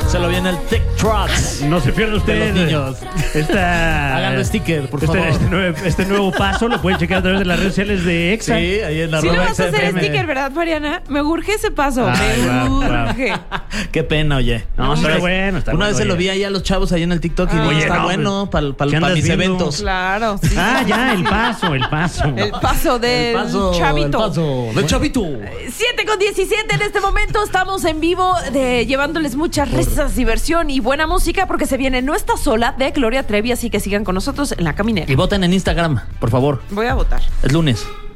Se lo viene el Tech Trucks. No se pierda usted. De los niños. Háganlo sticker, por favor. Este nuevo paso lo pueden checar a través de las redes sociales de Exa. Sí, ahí en Sí le arroba vas a hacer XFM. sticker, ¿verdad, Mariana? Me urge ese paso. Ay, me guau. urge. Qué pena, oye. No, Una está vez- bueno, está Una bueno, vez se lo oye. vi ahí a los chavos ahí en el TikTok y dije, Oye, está no, bueno para ¿qué andas mis viendo? eventos. Claro, sí. Ah, ya, el paso. El paso del chavito. El paso del chavito. 7:17 en este momento. Estamos en vivo llevándoles muchas risas, diversión y buena música porque se viene No Estás Sola de Gloria Trevi. Así que sigan con nosotros en La Caminera. Y voten en Instagram, por favor. Voy a votar. Es lunes.